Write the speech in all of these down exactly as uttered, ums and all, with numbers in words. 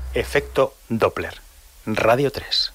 Efecto Doppler. Radio tres.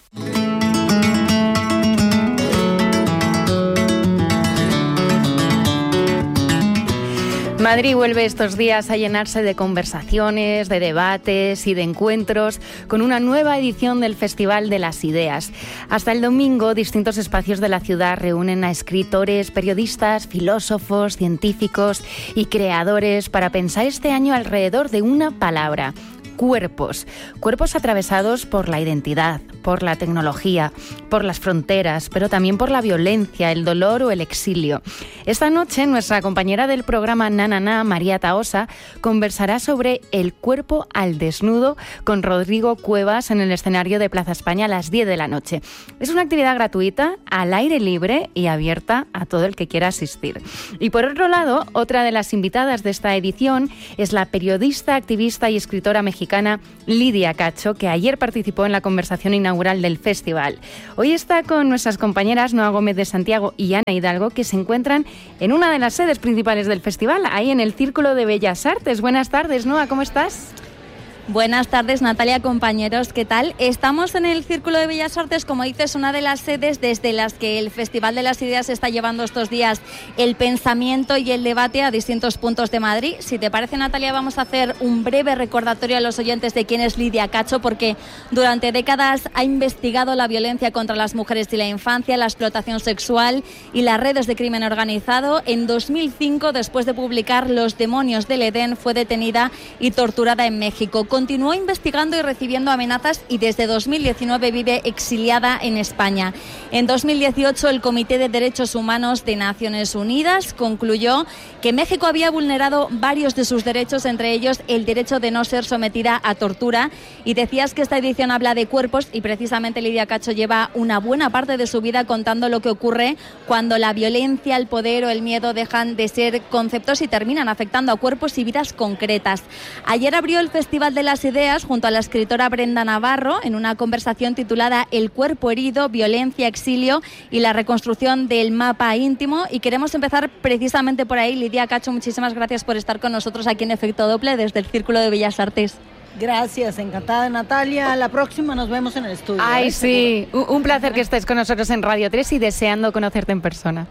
Madrid vuelve estos días a llenarse de conversaciones, de debates y de encuentros con una nueva edición del Festival de las Ideas. Hasta el domingo, distintos espacios de la ciudad reúnen a escritores, periodistas, filósofos, científicos y creadores para pensar este año alrededor de una palabra: cuerpos. Cuerpos atravesados por la identidad, por la tecnología, por las fronteras, pero también por la violencia, el dolor o el exilio. Esta noche, nuestra compañera del programa Na Na Na, María Tahosa, conversará sobre el cuerpo al desnudo con Rodrigo Cuevas en el escenario de Plaza España a las diez de la noche. Es una actividad gratuita, al aire libre y abierta a todo el que quiera asistir. Y por otro lado, otra de las invitadas de esta edición es la periodista, activista y escritora mexicana Lidia Cacho, que ayer participó en la conversación inaugural del festival. Hoy está con nuestras compañeras Noa Gómez de Santiago y Ana Hidalgo, que se encuentran en una de las sedes principales del festival, ahí en el Círculo de Bellas Artes. Buenas tardes, Noa, ¿cómo estás? Buenas tardes, Natalia, compañeros, ¿qué tal? Estamos en el Círculo de Bellas Artes, como dices, una de las sedes desde las que el Festival de las Ideas está llevando estos días el pensamiento y el debate a distintos puntos de Madrid. Si te parece, Natalia, vamos a hacer un breve recordatorio a los oyentes de quién es Lidia Cacho, porque durante décadas ha investigado la violencia contra las mujeres y la infancia, la explotación sexual y las redes de crimen organizado. En dos mil cinco, después de publicar Los demonios del Edén, fue detenida y torturada en México. Continuó investigando y recibiendo amenazas y desde dos mil diecinueve vive exiliada en España. En dos mil dieciocho, el Comité de Derechos Humanos de Naciones Unidas concluyó que México había vulnerado varios de sus derechos, entre ellos el derecho de no ser sometida a tortura. Y decías que esta edición habla de cuerpos y precisamente Lidia Cacho lleva una buena parte de su vida contando lo que ocurre cuando la violencia, el poder o el miedo dejan de ser conceptos y terminan afectando a cuerpos y vidas concretas. Ayer abrió el Festival de las Ideas junto a la escritora Brenda Navarro en una conversación titulada El cuerpo herido, violencia, exilio y la reconstrucción del mapa íntimo, y queremos empezar precisamente por ahí. Lidia Cacho, muchísimas gracias por estar con nosotros aquí en Efecto Doppler desde el Círculo de Bellas Artes. Gracias, encantada, Natalia. La próxima nos vemos en el estudio. Ay, ¿eh? sí, un placer que estés con nosotros en Radio tres y deseando conocerte en persona.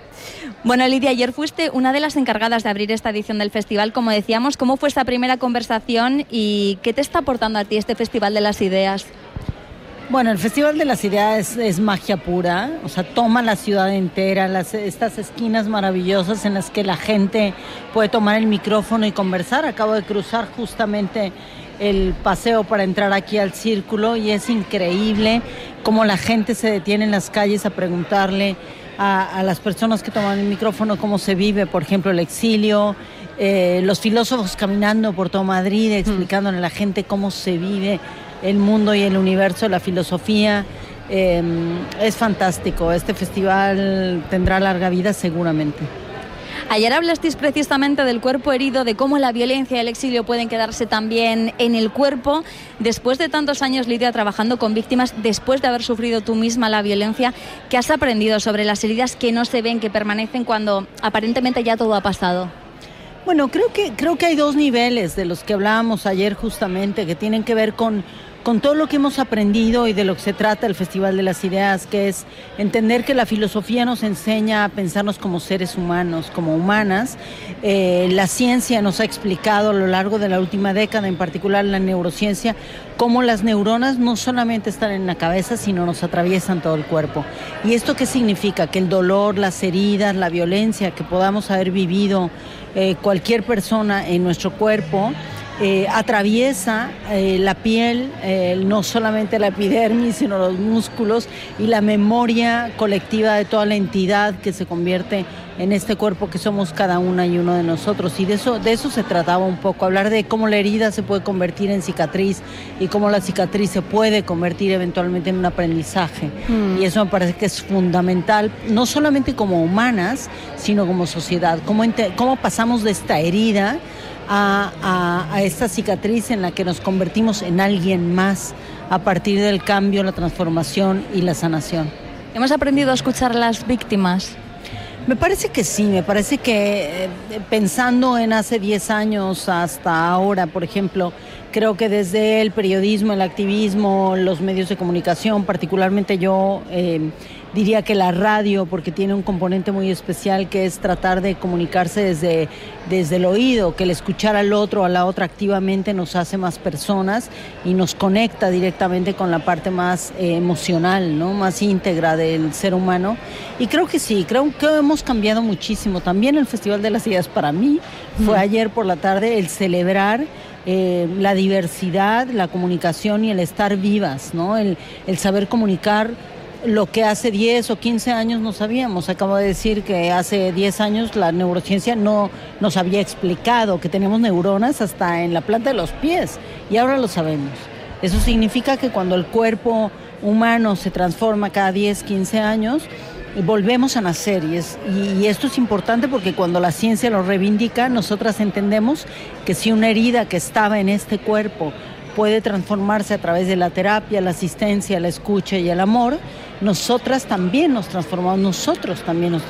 Bueno, Lidia, ayer fuiste una de las encargadas de abrir esta edición del festival, como decíamos. ¿Cómo fue esta primera conversación y qué te está aportando a ti este Festival de las Ideas? Bueno, el Festival de las Ideas es, es magia pura, o sea, toma la ciudad entera, las, estas esquinas maravillosas en las que la gente puede tomar el micrófono y conversar. Acabo de cruzar justamente el paseo para entrar aquí al Círculo y es increíble cómo la gente se detiene en las calles a preguntarle A, a las personas que toman el micrófono cómo se vive, por ejemplo, el exilio, eh, los filósofos caminando por todo Madrid explicándole a la gente cómo se vive el mundo y el universo de la filosofía. Eh, es fantástico, este festival tendrá larga vida seguramente. Ayer hablasteis precisamente del cuerpo herido, de cómo la violencia y el exilio pueden quedarse también en el cuerpo. Después de tantos años, Lidia, trabajando con víctimas, después de haber sufrido tú misma la violencia, ¿qué has aprendido sobre las heridas que no se ven, que permanecen cuando aparentemente ya todo ha pasado? Bueno, creo que, creo que hay dos niveles de los que hablábamos ayer justamente, que tienen que ver con, con todo lo que hemos aprendido y de lo que se trata el Festival de las Ideas, que es entender que la filosofía nos enseña a pensarnos como seres humanos, como humanas. Eh, la ciencia nos ha explicado a lo largo de la última década, en particular la neurociencia, cómo las neuronas no solamente están en la cabeza, sino nos atraviesan todo el cuerpo. ¿Y esto qué significa? Que el dolor, las heridas, la violencia que podamos haber vivido eh, cualquier persona en nuestro cuerpo, Eh, atraviesa eh, la piel, eh, no solamente la epidermis, sino los músculos y la memoria colectiva de toda la entidad que se convierte en este cuerpo que somos cada una y uno de nosotros. Y de eso, de eso se trataba un poco, hablar de cómo la herida se puede convertir en cicatriz y cómo la cicatriz se puede convertir eventualmente en un aprendizaje. Mm. Y eso me parece que es fundamental, no solamente como humanas, sino como sociedad. Cómo, ente- cómo pasamos de esta herida A, a, a esta cicatriz en la que nos convertimos en alguien más a partir del cambio, la transformación y la sanación. ¿Hemos aprendido a escuchar a las víctimas? Me parece que sí, me parece que eh, pensando en hace diez años hasta ahora, por ejemplo, Creo que desde el periodismo, el activismo, los medios de comunicación, particularmente yo eh, diría que la radio, porque tiene un componente muy especial que es tratar de comunicarse desde, desde el oído, que el escuchar al otro, a la otra activamente nos hace más personas y nos conecta directamente con la parte más eh, emocional, ¿no? Más íntegra del ser humano. Y creo que sí, creo que hemos cambiado muchísimo. También el Festival de las Ideas para mí fue ayer por la tarde el celebrar Eh, la diversidad, la comunicación y el estar vivas, ¿no? El, el saber comunicar lo que hace diez o quince años no sabíamos. Acabo de decir que hace diez años la neurociencia no nos había explicado que tenemos neuronas hasta en la planta de los pies y ahora lo sabemos. Eso significa que cuando el cuerpo humano se transforma cada diez, quince años, volvemos a nacer y, es, y esto es importante porque cuando la ciencia lo reivindica, nosotras entendemos que si una herida que estaba en este cuerpo puede transformarse a través de la terapia, la asistencia, la escucha y el amor, nosotras también nos transformamos, nosotros también nos transformamos.